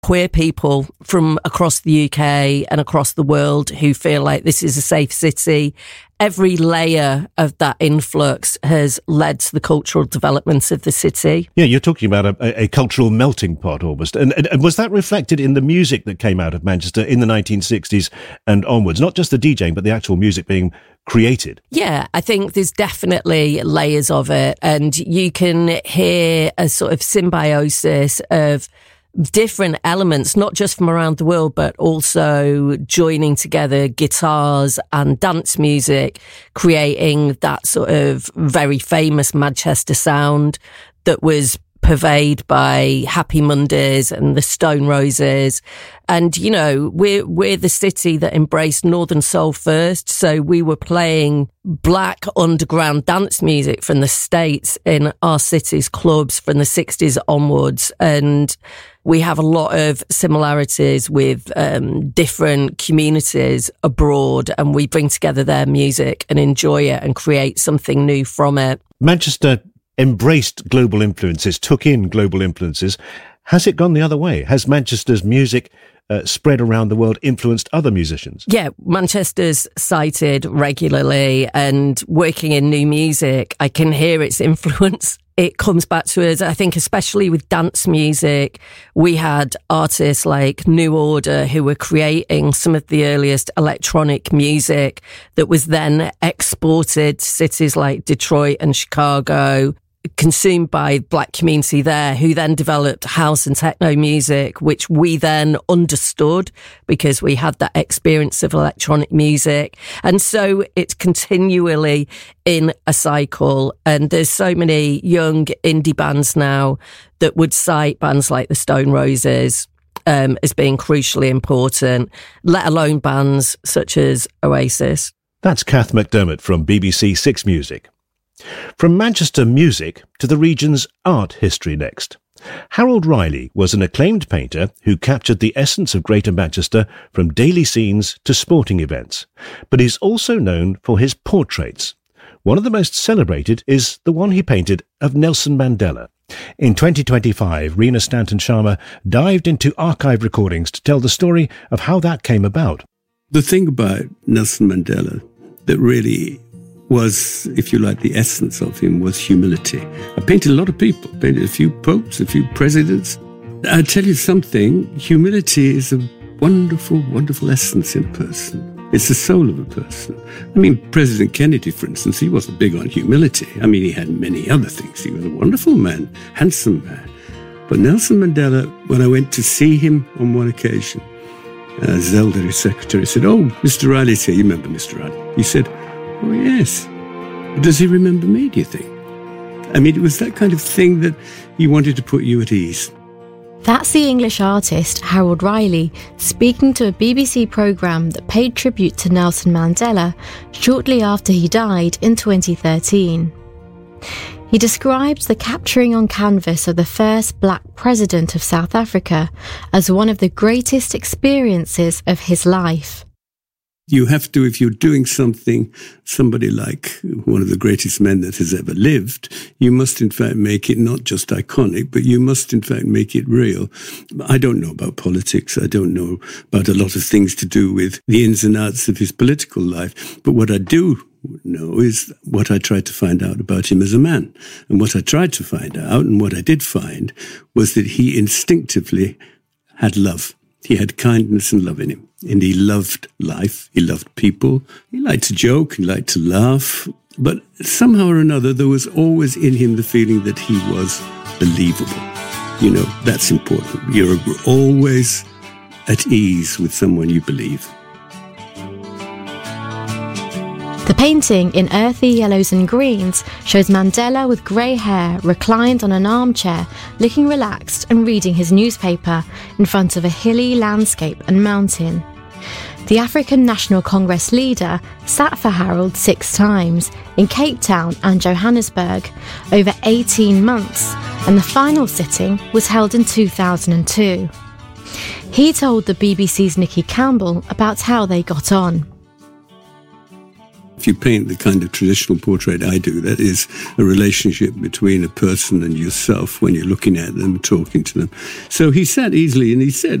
queer people from across the UK and across the world who feel like this is a safe city. Every layer of that influx has led to the cultural development of the city. Yeah, you're talking about a cultural melting pot almost. And was that reflected in the music that came out of Manchester in the 1960s and onwards? Not just the DJing, but the actual music being created? Yeah, I think there's definitely layers of it. And you can hear a sort of symbiosis of different elements, not just from around the world, but also joining together guitars and dance music, creating that sort of very famous Manchester sound that was purveyed by Happy Mondays and the Stone Roses. And, you know, we're the city that embraced Northern Soul first. So we were playing black underground dance music from the States in our city's clubs from the 60s onwards. And we have a lot of similarities with different communities abroad, and we bring together their music and enjoy it and create something new from it. Manchester embraced global influences, took in global influences. Has it gone the other way? Has Manchester's music spread around the world, influenced other musicians? Yeah, Manchester's cited regularly, and working in new music, I can hear its influence. It comes back to us, I think, especially with dance music. We had artists like New Order who were creating some of the earliest electronic music that was then exported to cities like Detroit and Chicago, consumed by black community there, who then developed house and techno music, which we then understood because we had that experience of electronic music. And so it's continually in a cycle. And there's so many young indie bands now that would cite bands like the Stone Roses as being crucially important, let alone bands such as Oasis. That's Kath McDermott from BBC Six Music. From Manchester music to the region's art history next. Harold Riley was an acclaimed painter who captured the essence of Greater Manchester from daily scenes to sporting events. But he's also known for his portraits. One of the most celebrated is the one he painted of Nelson Mandela. In 2025, Rena Stanton-Sharma dived into archive recordings to tell the story of how that came about. The thing about Nelson Mandela that really was, if you like, the essence of him was humility. I painted a lot of people, painted a few popes, a few presidents. I'll tell you something, humility is a wonderful, wonderful essence in a person. It's the soul of a person. I mean, President Kennedy, for instance, he wasn't big on humility. I mean, he had many other things. He was a wonderful man, handsome man. But Nelson Mandela, when I went to see him on one occasion, Zelda, his secretary, said, "Oh, Mr. Riley's here. You remember Mr. Riley?" He said, "Oh, yes. Does he remember me, do you think?" I mean, it was that kind of thing that he wanted to put you at ease. That's the English artist Harold Riley speaking to a BBC programme that paid tribute to Nelson Mandela shortly after he died in 2013. He described the capturing on canvas of the first black president of South Africa as one of the greatest experiences of his life. You have to, if you're doing somebody like one of the greatest men that has ever lived, you must in fact make it not just iconic, but you must in fact make it real. I don't know about politics. I don't know about a lot of things to do with the ins and outs of his political life. But what I do know is what I tried to find out about him as a man. And what I tried to find out, and what I did find, was that he instinctively had love. He had kindness and love in him. And he loved life. He loved people. He liked to joke. He liked to laugh. But somehow or another, there was always in him the feeling that he was believable. You know, that's important. You're always at ease with someone you believe. The painting in earthy yellows and greens shows Mandela with grey hair reclined on an armchair, looking relaxed and reading his newspaper in front of a hilly landscape and mountain. The African National Congress leader sat for Harold 6 times in Cape Town and Johannesburg over 18 months, and the final sitting was held in 2002. He told the BBC's Nikki Campbell about how they got on. If you paint the kind of traditional portrait I do, that is a relationship between a person and yourself when you're looking at them, talking to them. So he sat easily and he said,